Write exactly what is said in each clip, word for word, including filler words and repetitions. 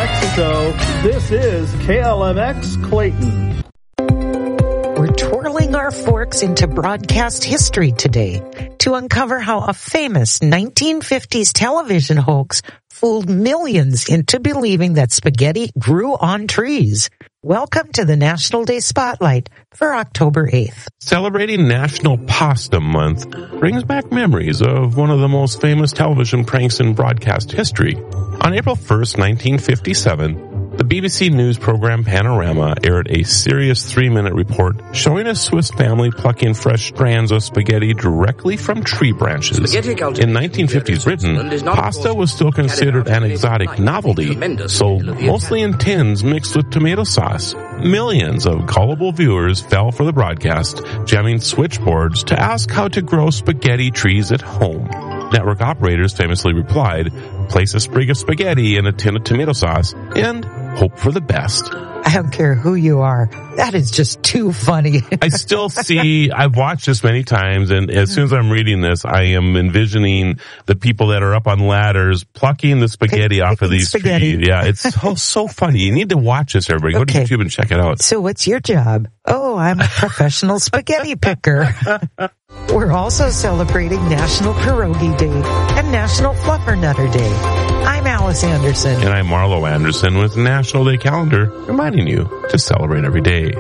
Mexico, this is K L M X Clayton. We're twirling our forks into broadcast history today to uncover how a famous nineteen fifties television hoax fooled millions into believing that spaghetti grew on trees. Welcome to the National Day Spotlight for October eighth. Celebrating National Pasta Month brings back memories of one of the most famous television pranks in broadcast history. On April first, nineteen fifty-seven, the B B C News program Panorama aired a serious three-minute report showing a Swiss family plucking fresh strands of spaghetti directly from tree branches. In nineteen fifties Britain, pasta was still considered an exotic novelty, sold mostly in tins mixed with tomato sauce. Millions of gullible viewers fell for the broadcast, jamming switchboards to ask how to grow spaghetti trees at home. Network operators famously replied, place a sprig of spaghetti in a tin of tomato sauce and hope for the best. I don't care who you are. That is just too funny. I still see, I've watched this many times, and as soon as I'm reading this, I am envisioning the people that are up on ladders plucking the spaghetti Pick, off of these spaghetti. trees. Yeah, it's so, so funny. You need to watch this, everybody. Go okay. to YouTube and check it out. So what's your job? Oh, I'm a professional spaghetti picker. We're also celebrating National Pierogi Day and National Fluffernutter Day. I'm Alice Anderson. And I'm Marlo Anderson with National Day Calendar, reminding you to celebrate every day.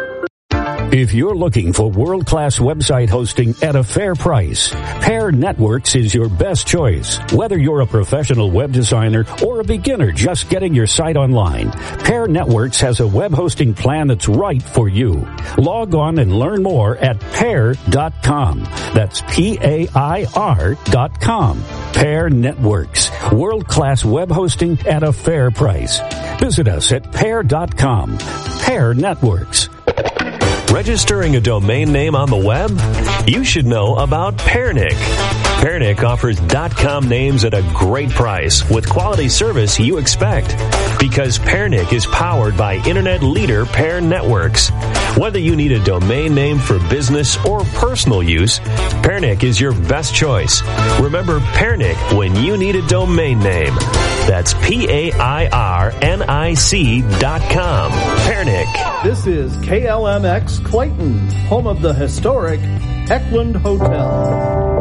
If you're looking for world-class website hosting at a fair price, Pair Networks is your best choice. Whether you're a professional web designer or a beginner just getting your site online, Pair Networks has a web hosting plan that's right for you. Log on and learn more at pair dot com. That's P A I R dot com. Pair Networks, world-class web hosting at a fair price. Visit us at pair dot com. Pair Networks. Registering a domain name on the web? You should know about Pairnic. Pairnic offers .com names at a great price with quality service you expect. Because Pairnic is powered by internet leader Pair Networks. Whether you need a domain name for business or personal use, Pairnic is your best choice. Remember Pairnic when you need a domain name. That's P A I R N I C dot com. Pairnic. This is K L M X Clayton, home of the historic Heckland Hotel.